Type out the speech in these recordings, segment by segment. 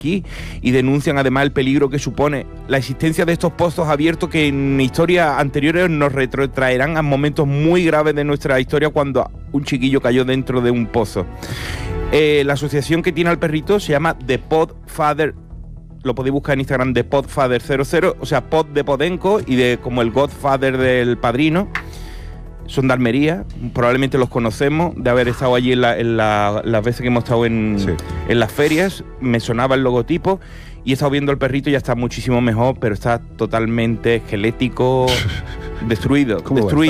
aquí, y denuncian además el peligro que supone la existencia de estos pozos abiertos que en historias anteriores nos retrotraerán a momentos muy graves de nuestra historia, cuando un chiquillo cayó dentro de un pozo. La asociación que tiene al perrito se llama The Podfather. Lo podéis buscar en Instagram, The Podfather00, o sea, Pod de Podenco y de como el Godfather del Padrino. Son de Almería, probablemente los conocemos, de haber estado allí las veces que hemos estado en las ferias. Me sonaba el logotipo y he estado viendo el perrito y ya está muchísimo mejor, pero está totalmente esquelético, destruido.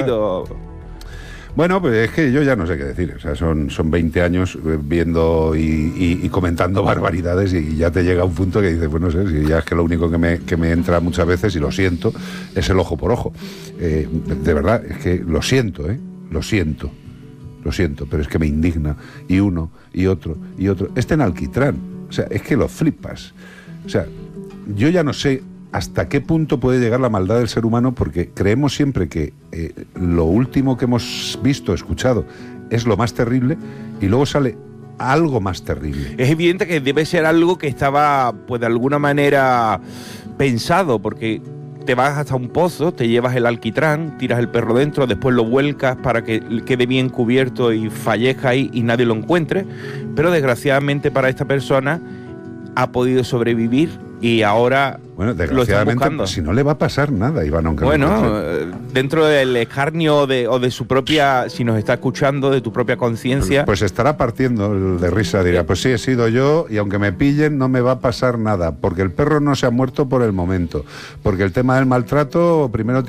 Bueno, pues es que yo ya no sé qué decir. O sea, son 20 años viendo y comentando barbaridades, y ya te llega un punto que dices, bueno, no sé, si ya es que lo único que me entra muchas veces, y lo siento, es el ojo por ojo. De verdad, es que lo siento, lo siento, pero es que me indigna. Y uno, y otro, y otro. En Alquitrán, o sea, es que lo flipas. O sea, yo ya no sé hasta qué punto puede llegar la maldad del ser humano, porque creemos siempre que lo último que hemos visto, escuchado, es lo más terrible, y luego sale algo más terrible. Es evidente que debe ser algo que estaba, pues de alguna manera, pensado, porque te vas hasta un pozo, te llevas el alquitrán, tiras el perro dentro, después lo vuelcas para que quede bien cubierto y fallezca ahí y nadie lo encuentre, pero desgraciadamente para esta persona ha podido sobrevivir. Y ahora, bueno, desgraciadamente, si no le va a pasar nada, Iván, aunque bueno, dentro del escarnio o de su propia, si nos está escuchando, de tu propia conciencia, pues estará partiendo de risa, dirá, pues sí, he sido yo, y aunque me pillen no me va a pasar nada, porque el perro no se ha muerto por el momento, porque el tema del maltrato primero